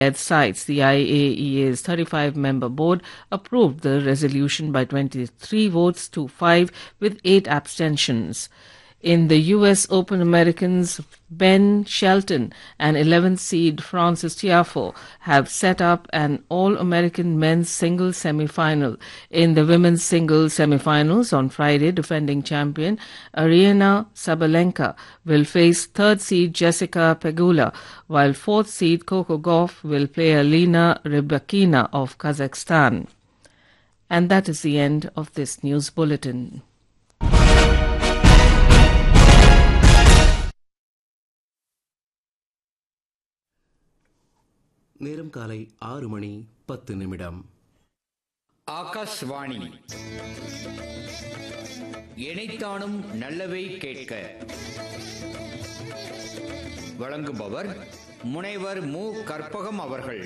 sites. The IAEA's 35-member board approved the resolution by 23 votes to 5 with 8 abstentions. In the U.S. Open, Americans Ben Shelton and 11th seed Francis Tiafoe have set up an All-American men's singles semi-final. In the women's singles semi-finals on Friday, defending champion Aryna Sabalenka will face 3rd seed Jessica Pegula, while 4th seed Coco Gauff will play Alina Rybakina of Kazakhstan. And that is the end of this news bulletin. நேரம் காலை 6:10. ஆகாஷ்வாணி இணைத்தானும் நல்லவை கேட்க வழங்குபவர் முனைவர் மு. கற்பகம் அவர்கள்.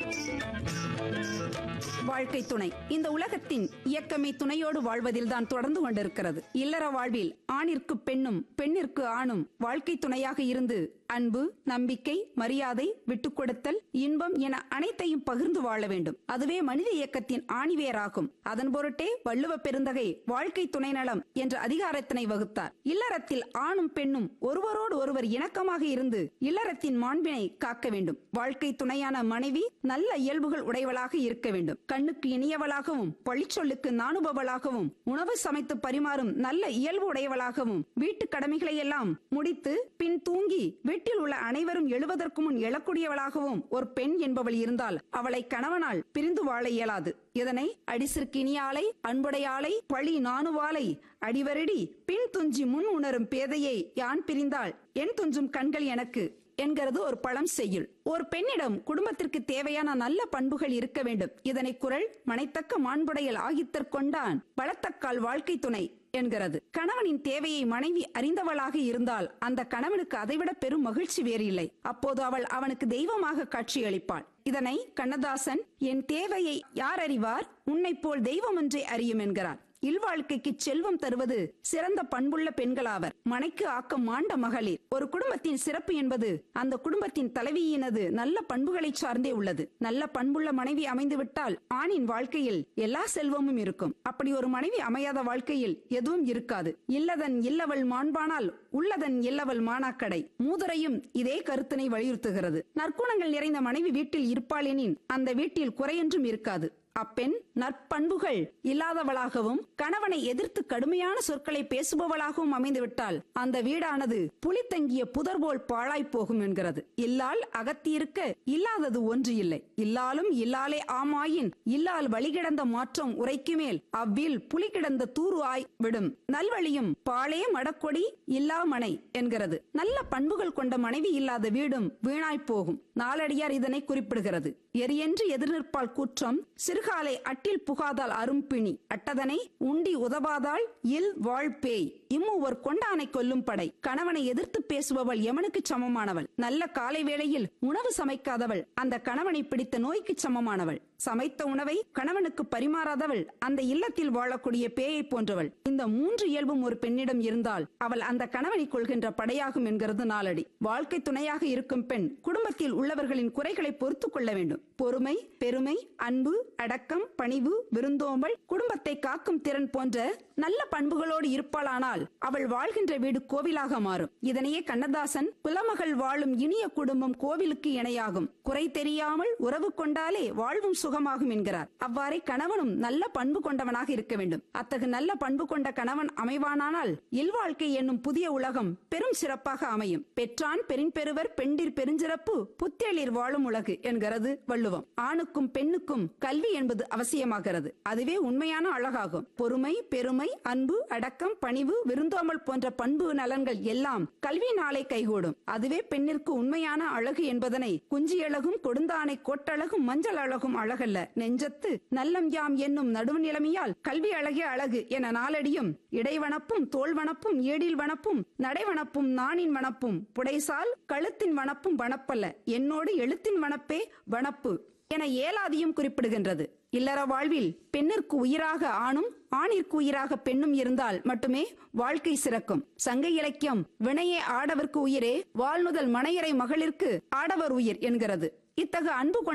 வாழ்க்கை துணை இந்த உலகத்தின் இயக்கமே துணையோடு வாழ்வதில்தான் தொடர்ந்து கொண்டிருக்கிறது. இல்லற வாழ்வில் ஆணிற்கு பெண்ணும் பெண்ணிற்கு ஆணும் வாழ்க்கை துணையாக இருந்து அன்பு, நம்பிக்கை, மரியாதை, விட்டுக் கொடுத்தல், இன்பம் என அனைத்தையும் பகிர்ந்து வாழ வேண்டும். அதுவே மனித இயக்கத்தின் ஆணிவேராகும். அதன் பொருட்டே வள்ளுவ பெருந்தகை வாழ்க்கை துணை நலம் என்ற அதிகாரத்தினை வகுத்தார். இல்லறத்தில் ஆணும் பெண்ணும் ஒருவரோடு ஒருவர் இணக்கமாக இருந்து இல்லறத்தின் மாண்பினை காக்க வேண்டும். வாழ்க்கை துணையான மனைவி நல்ல இயல்புகள் உடையவளாக இருக்க வேண்டும். கண்ணுக்கு இனியவளாகவும் பழிச்சொல்லுக்கு நாணுபவளாகவும் உணவு சமைத்து பரிமாறும் நல்ல இயல்பு உடையவளாகவும் வீட்டு கடமைகளை எல்லாம் முடித்து பின் தூங்கி வீட்டில் உள்ள அனைவரும் எழுவதற்கு முன் எழக்கூடியவளாகவும் ஒரு பெண் என்பவள் இருந்தால் அவளை கணவனால் பிரிந்து வாழ இயலாது. இதனை அடிசிற்கினியாலை அன்புடையாளை பழி நாணுவாளை அடிவரடி பின் துஞ்சி முன் உணரும் பேதையை யான் பிரிந்தால் என் துஞ்சும் கண்கள் எனக்கு என்கிறது ஒரு பழம் செய்யுள். ஒரு பெண்ணிடம் குடும்பத்திற்கு தேவையான நல்ல பண்புகள் இருக்க வேண்டும். இதனை குறள் மனைத்தக்க மாண்புடையல் ஆகித்தற்கொண்டான் பலத்தக்கால் வாழ்க்கை துணை என்கிறது. கணவனின் தேவையை மனைவி அறிந்தவளாக இருந்தால் அந்த கணவனுக்கு அதைவிட பெரும் மகிழ்ச்சி வேறு இல்லை. அப்போது அவள் அவனுக்கு தெய்வமாக காட்சியளிப்பாள். இதனை கண்ணதாசன் என் தேவையை யார் அறிவார் உன்னை போல் தெய்வம் ஒன்றே அறியும் என்கிறார். இல்வாழ்க்கைக்கு செல்வம் தருவது சிறந்த பண்புள்ள பெண்களாவர். மனைக்கு ஆக்கம் மாண்ட மகளிர். ஒரு குடும்பத்தின் சிறப்பு என்பது அந்த குடும்பத்தின் தலைவியினது நல்ல பண்புகளை சார்ந்தே உள்ளது. நல்ல பண்புள்ள மனைவி அமைந்துவிட்டால் ஆணின் வாழ்க்கையில் எல்லா செல்வமும் இருக்கும். அப்படி ஒரு மனைவி அமையாத வாழ்க்கையில் எதுவும் இருக்காது. இல்லதன் இல்லவள் மாண்பானால் உள்ளதன் இல்லவள் மானாக்கடை. மூதுரையும் இதே கருத்தினை வலியுறுத்துகிறது. நற்குணங்கள் நிறைந்த மனைவி வீட்டில் இருப்பாள் எனின் அந்த வீட்டில் குறையொன்றும் இருக்காது. அப்பெண் நற்பண்புகள் இல்லாதவளாகவும் கணவனை எதிர்த்து கடுமையான சொற்களை பேசுபவளாகவும் அமைந்துவிட்டால் அந்த வீடானது புலித்தங்கிய புதர் போல் பாழாய் போகும் என்கிறது. இல்லால் அகத்தியிருக்க இல்லாதது ஒன்று இல்லை. இல்லாலும் இல்லாலே ஆமாயின் இல்லால் வழிகிடந்த மாற்றம் உரைக்கு மேல் அவ்வில் புலி கிடந்த தூரு ஆய் விடும். நல்வழியும் பாழே மடக்கொடி இல்லா மனை என்கிறது. நல்ல பண்புகள் கொண்ட மனைவி இல்லாத வீடும் வீணாய் போகும். நாலடியார் இதனை குறிப்பிடுகிறது. எரியென்று எதிர்நிற்பால் கூற்றம் சிறுகாலை அட்டில் புகாதால் அரும்பிணி அட்டதனை உண்டி உதவாதால் இல் வாழ்பேய். இம்மூவர் கொண்டானை கொல்லும் படை. கணவனை எதிர்த்து பேசுபவள் யமனுக்கு சமமானவள். நல்ல காலை வேளையில் உணவு சமைக்காதவள் அந்த கணவனை பிடித்த நோய்க்கு சமமானவள். சமைத்த உணவை கணவனுக்கு பரிமாறாதவள் அந்த இல்லத்தில் வாழக்கூடிய பேயை போன்றவள். இந்த 3 இயல்பும் ஒரு பெண்ணிடம் இருந்தால் அவள் அந்த கணவனை கொள்கின்ற படையாகும் என்கிறது நாலடி. வாழ்க்கை துணையாக இருக்கும் பெண் குடும்பத்தில் உள்ளவர்களின் குறைகளை பொறுத்து கொள்ள வேண்டும். பொறுமை, பெருமை, அன்பு, அடக்கம், பணிவு, விருந்தோம்பல், குடும்பத்தை காக்கும் திறன் போன்ற நல்ல பண்புகளோடு இருப்பாளானால் அவள் வாழ்கின்ற வீடு கோவிலாக மாறும். இதனையே கண்ணதாசன் குலமகள் வாழும் இனிய குடும்பம் கோவிலுக்கு இணையாகும். குறை தெரியாமல் உறவு கொண்டாலே வாழ்வும் சுகமாகும் என்கிறார். அவ்வாறே கணவனும் நல்ல பண்பு கொண்டவனாக இருக்க வேண்டும். அத்தகு நல்ல பண்பு கொண்ட கணவன் அமைவானானால் இல்வாழ்க்கை என்னும் புதிய உலகம் பெரும் சிறப்பாக அமையும். பெற்றான் பெருவர் பெண்டிர் பெருஞ்சிறப்பு புத்தேளிர் வாழும் உலகு என்கிறது வள்ளுவம். ஆணுக்கும் பெண்ணுக்கும் கல்வி என்பது அவசியமாகிறது. அதுவே உண்மையான அழகாகும். பொறுமை, பெருமை, அன்பு, அடக்கம், பணிவு, விருந்தோம்பல் போன்ற பண்பு நலன்கள் எல்லாம் கல்வி நாளை கைகூடும். அதுவே பெண்ணிற்கு உண்மையான அழகு என்பதனை குஞ்சியழகும் கொடுந்தானை கோட்டழகும் மஞ்சள் அழகும் அழகல்ல நெஞ்சத்து நல்லம் யாம் என்னும் நடுவுநிலைமையால் கல்வி அழகே அழகு என நாளடியும் இடைவனப்பும் தோல்வனப்பும் ஏடில் வனப்பும் நடைவனப்பும் நாணின் வனப்பும் புடைசால் கழுத்தின் வனப்பும் வனப்பல்ல என்னோடு எழுத்தின் வனப்பே வனப்பு என ஏலாதியும் குறிப்பிடுகின்றது. இல்லற வாழ்வில் பெண்ணிற்கு உயிராக ஆணும் ஆணிற்கு உயிராக பெண்ணும் இருந்தால் மட்டுமே வாழ்க்கை சிறக்கும். சங்க இலக்கியம் வினையே ஆடவர்க்கு உயிரே வாழ்நுதல் மனையரை மகளிருக்கு ஆடவர் உயிர் என்கிறது. இத்தகு அன்பு